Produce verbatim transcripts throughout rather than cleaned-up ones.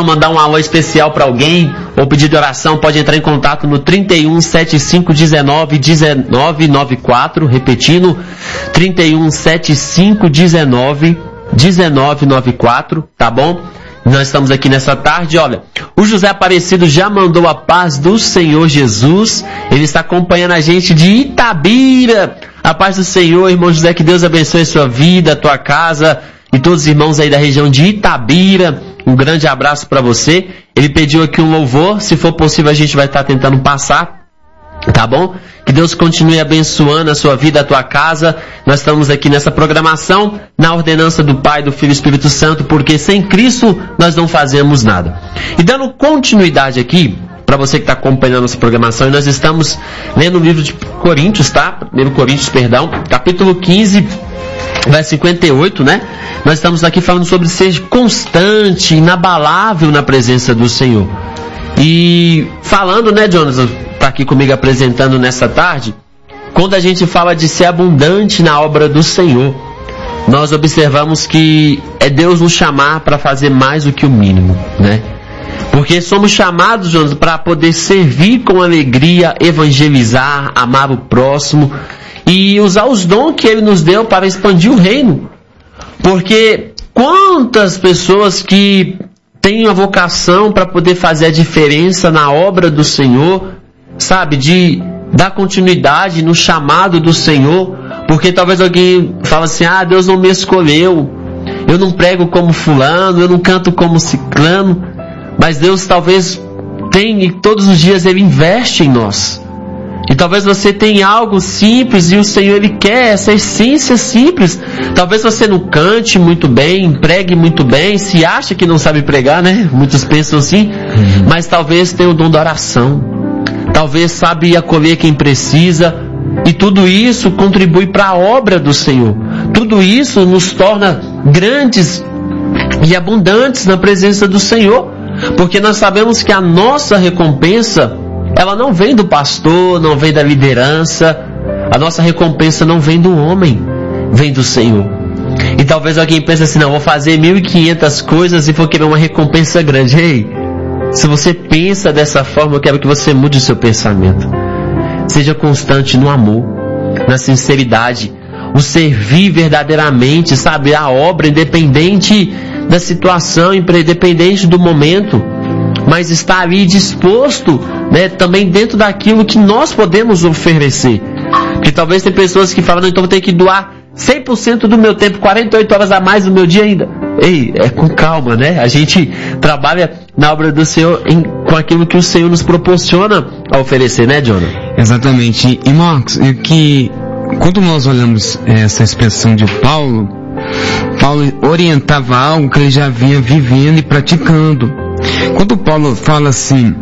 oração, mandar um alô especial para alguém, ou pedir de oração, pode entrar em contato no trinta e um, setenta e cinco, dezenove, dezenove, noventa e quatro, repetindo, trinta e um, setenta e cinco, dezenove, dezenove, noventa e quatro, tá bom? Nós estamos aqui nessa tarde, olha, o José Aparecido já mandou a paz do Senhor Jesus, ele está acompanhando a gente de Itabira. A paz do Senhor, irmão José, que Deus abençoe a sua vida, a tua casa e todos os irmãos aí da região de Itabira. Um grande abraço para você. Ele pediu aqui um louvor, se for possível a gente vai estar tentando passar. Tá bom? Que Deus continue abençoando a sua vida, a tua casa. Nós estamos aqui nessa programação, na ordenança do Pai, do Filho e Espírito Santo, porque sem Cristo nós não fazemos nada. E dando continuidade aqui, para você que está acompanhando essa programação, nós estamos lendo o livro de Coríntios, tá? Primeiro Coríntios, perdão, capítulo quinze, verso cinquenta e oito, né? Nós estamos aqui falando sobre ser constante, inabalável na presença do Senhor. E falando, né, Jonas, está aqui comigo apresentando nessa tarde, quando a gente fala de ser abundante na obra do Senhor, nós observamos que é Deus nos chamar para fazer mais do que o mínimo, né? Porque somos chamados, Jonas, para poder servir com alegria, evangelizar, amar o próximo e usar os dons que Ele nos deu para expandir o reino. Porque quantas pessoas que têm a vocação para poder fazer a diferença na obra do Senhor, sabe, de dar continuidade no chamado do Senhor, porque talvez alguém fale assim, ah, Deus não me escolheu, eu não prego como fulano, eu não canto como ciclano, mas Deus talvez tem, e todos os dias Ele investe em nós. E talvez você tenha algo simples e o Senhor Ele quer essa essência simples. Talvez você não cante muito bem, pregue muito bem, se acha que não sabe pregar, né? Muitos pensam assim, uhum. Mas talvez tenha o dom da oração. Talvez sabe acolher quem precisa. E tudo isso contribui para a obra do Senhor. Tudo isso nos torna grandes e abundantes na presença do Senhor. Porque nós sabemos que a nossa recompensa, ela não vem do pastor, não vem da liderança. A nossa recompensa não vem do homem, vem do Senhor. E talvez alguém pense assim, não, vou fazer mil e quinhentas coisas e vou querer uma recompensa grande. Ei, se você pensa dessa forma, eu quero que você mude o seu pensamento. Seja constante no amor, na sinceridade, o servir verdadeiramente, sabe, a obra, independente da situação, independente do momento, mas está ali disposto, né, também dentro daquilo que nós podemos oferecer. Porque talvez tem pessoas que falam, não, então vou ter que doar cem por cento do meu tempo, quarenta e oito horas a mais do meu dia ainda. Ei, é com calma, né? A gente trabalha na obra do Senhor em, com aquilo que o Senhor nos proporciona a oferecer, né, Jonah? Exatamente. E Marcos, é que quando nós olhamos essa expressão de Paulo, Paulo orientava algo que ele já vinha vivendo e praticando. Quando Paulo fala assim,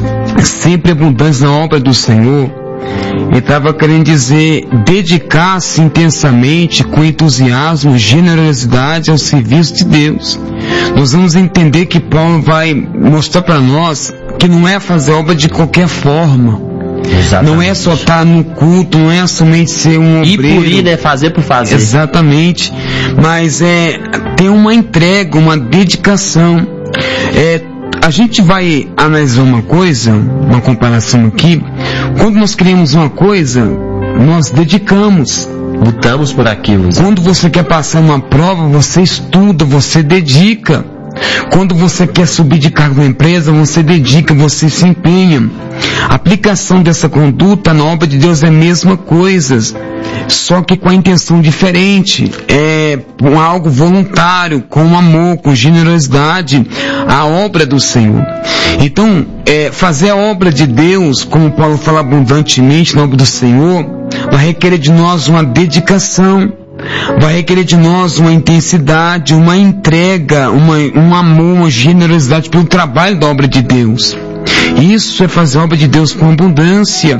sempre abundantes na obra do Senhor, ele estava querendo dizer dedicar-se intensamente, com entusiasmo, generosidade ao serviço de Deus. Nós vamos entender que Paulo vai mostrar para nós que não é fazer obra de qualquer forma. Exatamente. Não é só estar no culto, não é somente ser um obreiro. Ir por ir, né? Fazer por fazer. Exatamente. Mas é ter uma entrega, uma dedicação. É, a gente vai analisar uma coisa, uma comparação aqui. Quando nós queremos uma coisa, nós dedicamos. Lutamos por aquilo. Quando você quer passar uma prova, você estuda, você dedica. Quando você quer subir de cargo na empresa, você dedica, você se empenha. A aplicação dessa conduta na obra de Deus é a mesma coisa, só que com a intenção diferente. É com algo voluntário, com amor, com generosidade, a obra do Senhor. Então, é, fazer a obra de Deus, como Paulo fala abundantemente na obra do Senhor, vai requerer de nós uma dedicação. Vai requerer de nós uma intensidade, uma entrega, uma, um amor, uma generosidade pelo trabalho da obra de Deus. Isso é fazer a obra de Deus com abundância.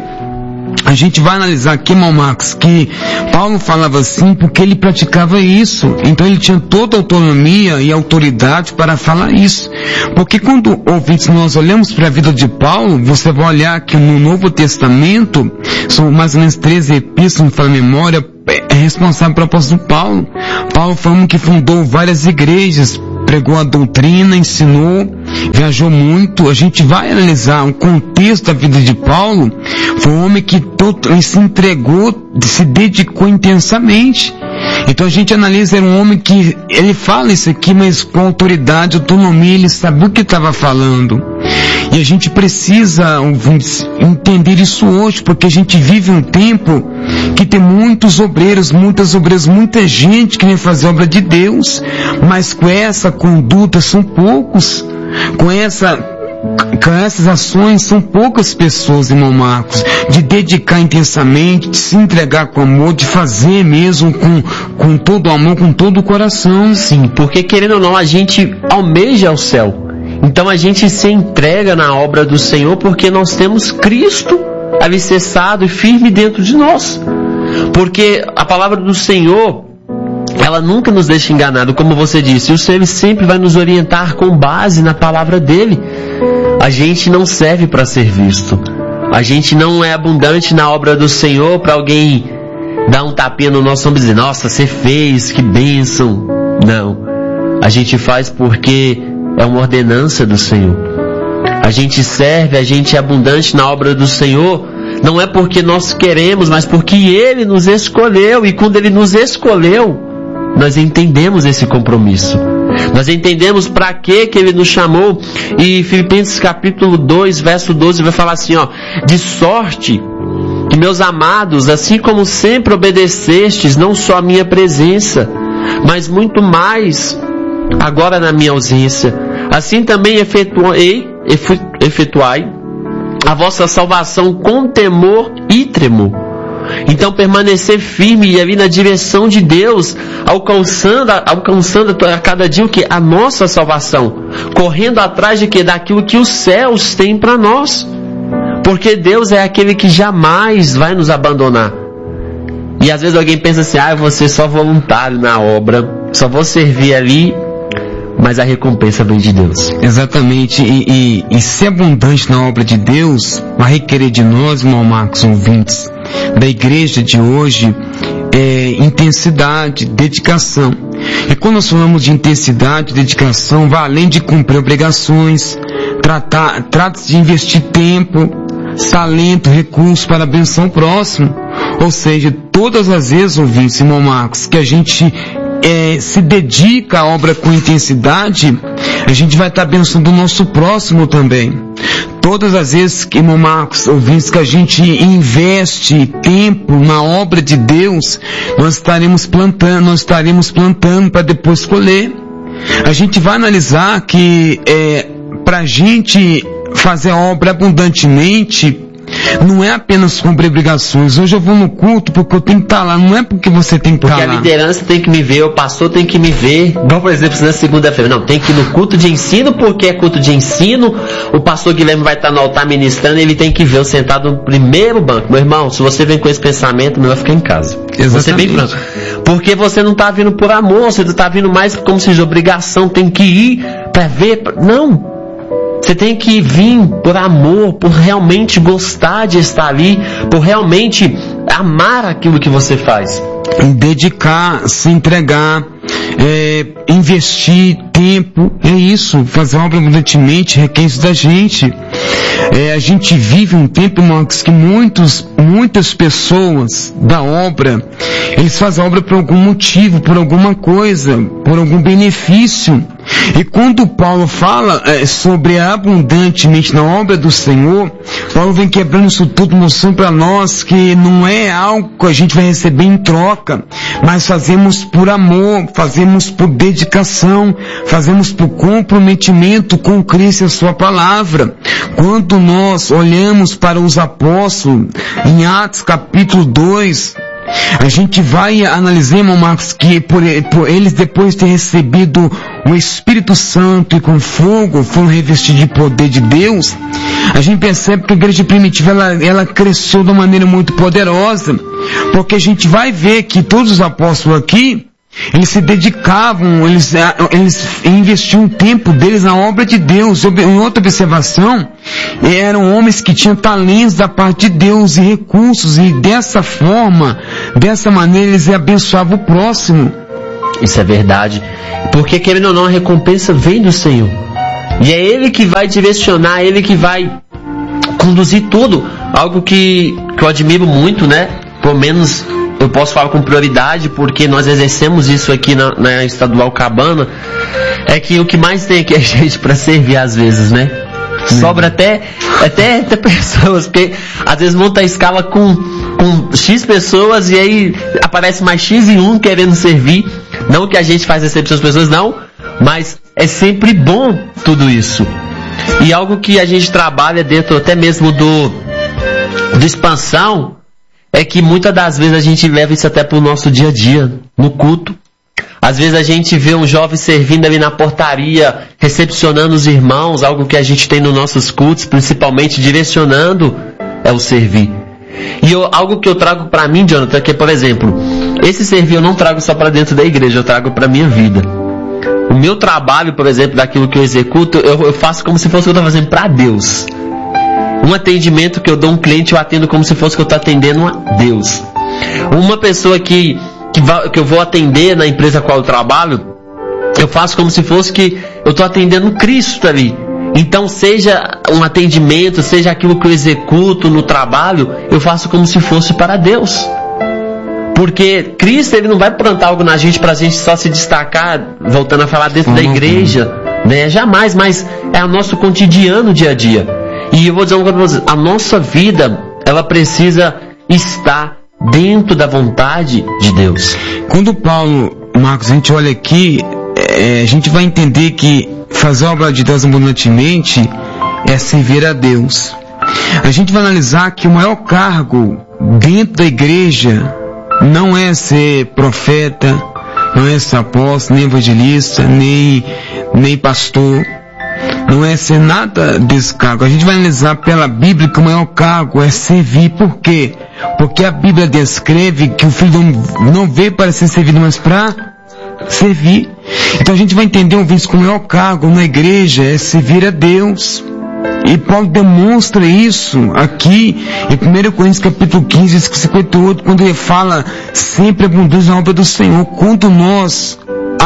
A gente vai analisar aqui, irmão Marcos, que Paulo falava assim porque ele praticava isso. Então ele tinha toda a autonomia e autoridade para falar isso. Porque quando, ouvintes, nós olhamos para a vida de Paulo, você vai olhar que no Novo Testamento, são mais ou menos treze epístolas, para a memória, é responsável pelo apóstolo Paulo. Paulo foi um que fundou várias igrejas, pregou a doutrina, ensinou, viajou muito. A gente vai analisar o contexto da vida de Paulo. Foi um homem que todo, ele se entregou, se dedicou intensamente. Então a gente analisa, era um homem que, ele fala isso aqui, mas com autoridade, autonomia, ele sabia o que estava falando. E a gente precisa entender isso hoje, porque a gente vive um tempo que tem muitos obreiros, muitas obreiras, muita gente que vem fazer a obra de Deus, mas com essa conduta são poucos, com essa, com essas ações são poucas pessoas, irmão Marcos, de dedicar intensamente, de se entregar com amor, de fazer mesmo com, com todo o amor, com todo o coração. Sim, porque querendo ou não, a gente almeja o céu. Então a gente se entrega na obra do Senhor porque nós temos Cristo alicerçado e firme dentro de nós. Porque a palavra do Senhor, ela nunca nos deixa enganado, como você disse. O Senhor sempre vai nos orientar com base na palavra dele. A gente não serve para ser visto. A gente não é abundante na obra do Senhor para alguém dar um tapinha no nosso ombro e dizer, nossa, você fez, que bênção. Não. A gente faz porque é uma ordenança do Senhor. A gente serve, a gente é abundante na obra do Senhor, não é porque nós queremos, mas porque Ele nos escolheu. E quando Ele nos escolheu, nós entendemos esse compromisso. Nós entendemos para que que Ele nos chamou. E Filipenses capítulo dois, verso doze vai falar assim, ó, de sorte que, meus amados, assim como sempre obedecestes, não só a minha presença, mas muito mais agora na minha ausência, assim também efetuei, efetuai a vossa salvação com temor e tremor. Então permanecer firme e ali na direção de Deus, alcançando, alcançando a cada dia o que? A nossa salvação, correndo atrás de que? Daquilo que os céus têm para nós, porque Deus é aquele que jamais vai nos abandonar. E às vezes alguém pensa assim, ah, eu vou ser só voluntário na obra, só vou servir ali, mas a recompensa vem de Deus. Exatamente, e, e, e ser abundante na obra de Deus vai requerer de nós, irmão Marcos, ouvintes da igreja de hoje, é, intensidade, dedicação. E quando nós falamos de intensidade, dedicação, vai além de cumprir obrigações, tratar, trata-se de investir tempo, talento, recursos para a benção próxima. Ou seja, todas as vezes, ouvintes, irmão Marcos, que a gente É, se dedica à obra com intensidade, a gente vai estar abençoando o nosso próximo também. Todas as vezes, irmão Marcos, ouvintes, que a gente investe tempo na obra de Deus, nós estaremos plantando, nós estaremos plantando para depois colher. A gente vai analisar que é, para a gente fazer a obra abundantemente, não é apenas cumprir obrigações. Hoje eu vou no culto porque eu tenho que estar lá. Não é porque você tem que estar lá. Porque a liderança tem que me ver, o pastor tem que me ver. Igual, por exemplo, na segunda-feira. Não, tem que ir no culto de ensino, porque é culto de ensino. O pastor Guilherme vai estar no altar ministrando, ele tem que ver eu sentado no primeiro banco. Meu irmão, se você vem com esse pensamento, melhor ficar em casa. Exatamente. Você bem franco. Porque você não está vindo por amor, você está vindo mais como se de obrigação, tem que ir para ver. Pra... Não. Você tem que vir por amor, por realmente gostar de estar ali, por realmente amar aquilo que você faz. Dedicar, se entregar, é, investir tempo, é isso. Fazer obra abundantemente requer isso da gente. É, a gente vive um tempo, Marcos, que muitos, muitas pessoas da obra, eles fazem a obra por algum motivo, por alguma coisa, por algum benefício. E quando Paulo fala é, sobre abundantemente na obra do Senhor, Paulo vem quebrando isso tudo, mostrando para nós que não é algo que a gente vai receber em troca, mas fazemos por amor, fazemos por dedicação, fazemos por comprometimento com Cristo e a sua palavra. Quando nós olhamos para os apóstolos, em Atos capítulo dois, a gente vai analisar, irmão Marcos, que por, por eles, depois de ter recebido o Espírito Santo e com fogo, foram revestidos de poder de Deus. A gente percebe que a igreja primitiva ela, ela cresceu de uma maneira muito poderosa, porque a gente vai ver que todos os apóstolos aqui, eles se dedicavam, eles, eles investiam o tempo deles na obra de Deus. Em outra observação, eram homens que tinham talentos da parte de Deus e recursos, e dessa forma, dessa maneira, eles abençoavam o próximo. Isso é verdade, porque querendo ou não, a recompensa vem do Senhor. E é Ele que vai direcionar, Ele que vai conduzir tudo. Algo que, que eu admiro muito, né? Pelo menos eu posso falar com prioridade, porque nós exercemos isso aqui na, na Estadual Cabana, é que o que mais tem aqui é gente para servir às vezes, né? Hum. Sobra até, até, até pessoas, porque às vezes monta a escala com, com X pessoas e aí aparece mais X e um querendo servir. Não que a gente faz recepção das pessoas, não, mas é sempre bom tudo isso. E algo que a gente trabalha dentro até mesmo do, do expansão, é que muitas das vezes a gente leva isso até para o nosso dia a dia, no culto. Às vezes a gente vê um jovem servindo ali na portaria, recepcionando os irmãos, algo que a gente tem nos nossos cultos, principalmente direcionando, é o servir. E eu, algo que eu trago para mim, Jonathan, que é, por exemplo, esse servir eu não trago só para dentro da igreja, eu trago para minha vida. O meu trabalho, por exemplo, daquilo que eu executo, eu, eu faço como se fosse o que eu estou fazendo para Deus. Um atendimento que eu dou a um cliente, eu atendo como se fosse que eu estou atendendo a Deus. Uma pessoa que, que, vai, que eu vou atender na empresa a qual eu trabalho, eu faço como se fosse que eu estou atendendo Cristo ali. Então, seja um atendimento, seja aquilo que eu executo no trabalho, eu faço como se fosse para Deus. Porque Cristo, ele não vai plantar algo na gente para a gente só se destacar, voltando a falar dentro uhum. da igreja, né? Jamais, mas é o nosso cotidiano, dia a dia. E eu vou dizer uma coisa para vocês, a nossa vida, ela precisa estar dentro da vontade de Deus. Quando Paulo, Marcos, a gente olha aqui, é, a gente vai entender que fazer a obra de Deus abundantemente é servir a Deus. A gente vai analisar que o maior cargo dentro da igreja não é ser profeta, não é ser apóstolo, nem evangelista, nem, nem pastor. Não é ser nada desse cargo. A gente vai analisar pela Bíblia que o maior cargo é servir. Por quê? Porque a Bíblia descreve que o Filho não veio para ser servido, mas para servir. Então a gente vai entender um vício que o maior cargo na igreja é servir a Deus. E Paulo demonstra isso aqui em primeira Coríntios capítulo quinze, cinquenta e oito, quando ele fala sempre abundância na obra do Senhor. Quando nós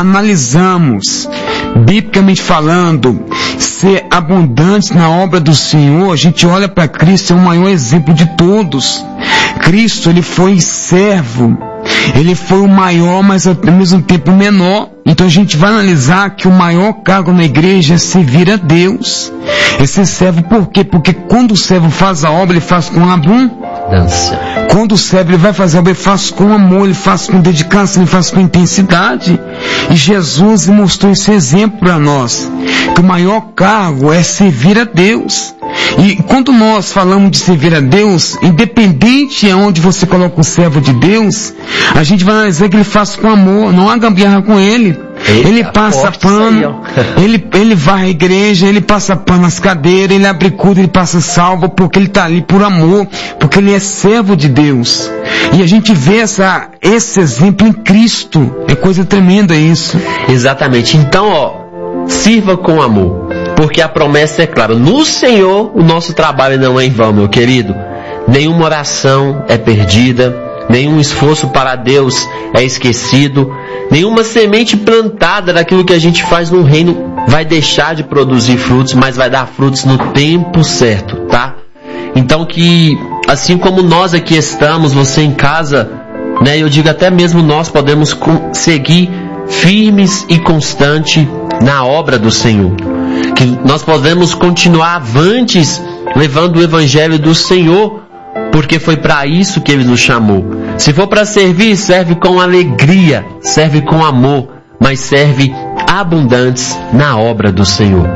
analisamos, biblicamente falando, ser abundante na obra do Senhor, a gente olha para Cristo, é o maior exemplo de todos. Cristo, ele foi servo, ele foi o maior, mas ao mesmo tempo o menor. Então a gente vai analisar que o maior cargo na igreja é servir a Deus. É ser servo por quê? Porque quando o servo faz a obra, ele faz com abundância. Quando o servo ele vai fazer a obra, ele faz com amor, ele faz com dedicação, ele faz com intensidade. E Jesus mostrou esse exemplo para nós, que o maior cargo é servir a Deus. E quando nós falamos de servir a Deus, independente de onde você coloca o servo de Deus, a gente vai analisar que ele faz com amor, não há gambiarra com ele. Eita, ele passa pano, aí, ele, ele vai à igreja, ele passa pano nas cadeiras, ele abre culto, ele passa salva, porque ele está ali por amor, porque ele é servo de Deus. E a gente vê essa, esse exemplo em Cristo, é coisa tremenda isso. Exatamente, então ó, sirva com amor, porque a promessa é clara, no Senhor o nosso trabalho não é em vão, meu querido. Nenhuma oração é perdida, nenhum esforço para Deus é esquecido, nenhuma semente plantada daquilo que a gente faz no reino vai deixar de produzir frutos, mas vai dar frutos no tempo certo, tá? Então que, assim como nós aqui estamos, você em casa, né, eu digo até mesmo nós podemos seguir firmes e constantes na obra do Senhor. Que nós podemos continuar avantes levando o Evangelho do Senhor, porque foi para isso que Ele nos chamou. Se for para servir, serve com alegria, serve com amor, mas serve abundantes na obra do Senhor.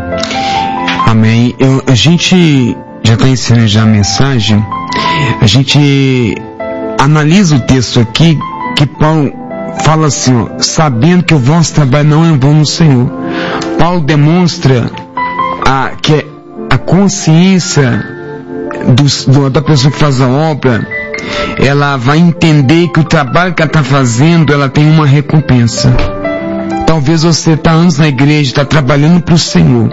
Amém. Eu, a gente já está ensinando já a mensagem, a gente analisa o texto aqui, que Paulo fala assim, ó, sabendo que o vosso trabalho não é em vão no Senhor. Paulo demonstra a, que a consciência do, do, da pessoa que faz a obra, ela vai entender que o trabalho que ela está fazendo, ela tem uma recompensa. Talvez você está anos na igreja, está trabalhando para o Senhor,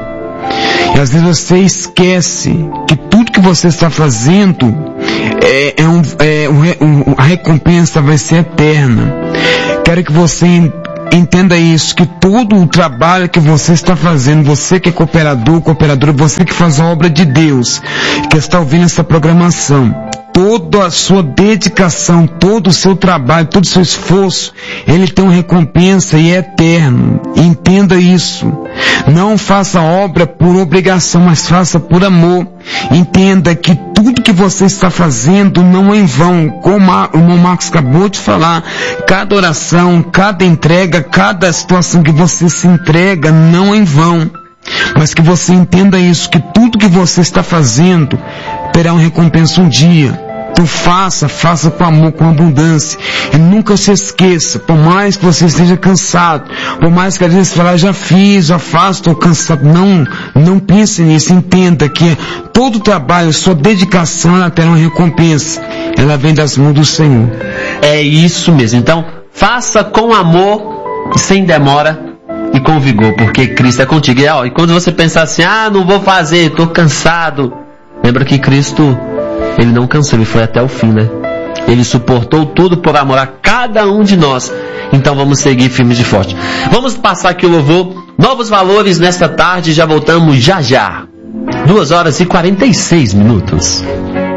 e às vezes você esquece que tudo que você está fazendo é, é um, é um, um, a recompensa vai ser eterna. Quero que você entenda isso, que todo o trabalho que você está fazendo, você que é cooperador, cooperadora, você que faz a obra de Deus, que está ouvindo essa programação, toda a sua dedicação, todo o seu trabalho, todo o seu esforço, ele tem uma recompensa e é eterno. Entenda isso. Não faça obra por obrigação, mas faça por amor. Entenda que tudo que você está fazendo não é em vão. Como o irmão Marcos acabou de falar, cada oração, cada entrega, cada situação que você se entrega não é em vão. Mas que você entenda isso, que tudo que você está fazendo terá uma recompensa um dia. Então faça, faça com amor, com abundância. E nunca se esqueça, por mais que você esteja cansado, por mais que às vezes você fale, já fiz, já faço, estou cansado. Não, não pense nisso. Entenda que todo o trabalho, sua dedicação, ela terá uma recompensa. Ela vem das mãos do Senhor. É isso mesmo. Então, faça com amor, sem demora e com vigor, porque Cristo é contigo. E, ó, e quando você pensar assim, ah, não vou fazer, estou cansado, lembra que Cristo, ele não cansou, ele foi até o fim, né? Ele suportou tudo por amor a cada um de nós. Então vamos seguir firmes e fortes. Vamos passar aqui o louvor, novos valores nesta tarde, já voltamos já já. duas horas e quarenta e seis minutos.